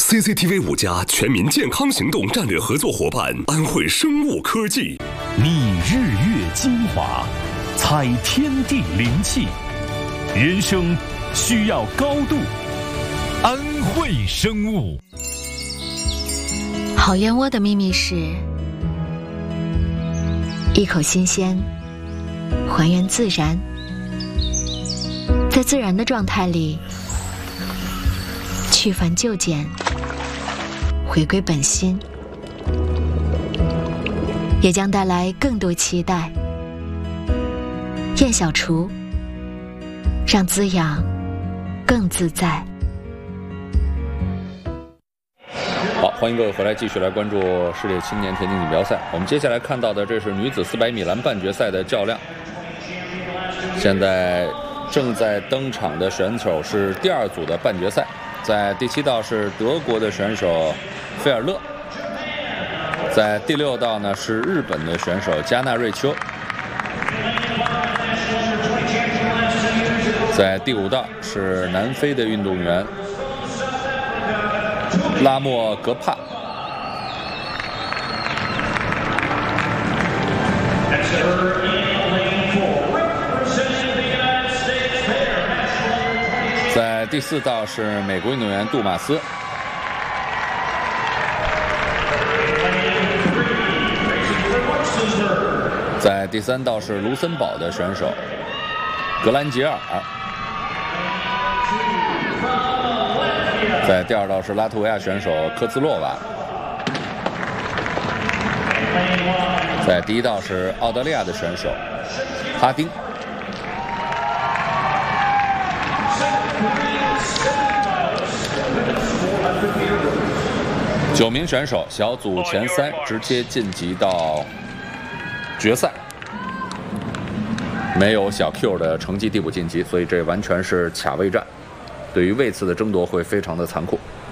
CCTV 5+全民健康行动战略合作伙伴安慧生物科技， 觅日月精华，采天地灵气，人生需要高度。安慧生物。 好燕窝的秘密是一口新鲜，还原自然，在自然的状态里去繁就简，回归本心，也将带来更多期待。燕小厨，让滋养更自在。 好，欢迎各位回来，继续来关注世界青年田径锦标赛。我们接下来看到的，这是女子400米栏半决赛的较量。现在正在登场的选手是第2组的半决赛，在第7道是德国的选手费尔勒，在第6道呢是日本的选手加纳瑞秋，在第5道是南非的运动员拉莫格帕。在第4道是美国运动员杜马斯。在第3道是卢森堡的选手格兰杰尔。在第2道是拉脱维亚选手科兹洛娃。在第1道是澳大利亚的选手哈丁。9名选手，小组前3直接晋级到决赛，没有小 Q 的成绩递补晋级，所以这完全是卡位战，对于位次的争夺会非常的残酷。